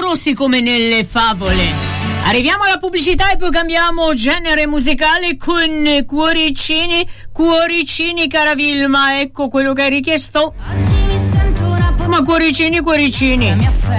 rossi come nelle favole. Arriviamo alla pubblicità e poi cambiamo genere musicale con Cuoricini cara Vilma, ecco quello che hai richiesto. Ma cuoricini